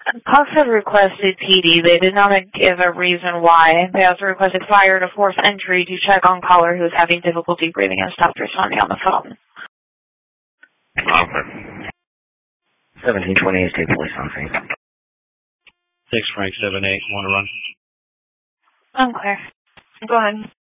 Cops have requested PD. They did not give a reason why. They also requested fire to force entry to check on caller who is having difficulty breathing and stopped responding on the phone. Okay. 1728 State Police on scene. 6 Frank 78, want to run? I'm clear. Go ahead.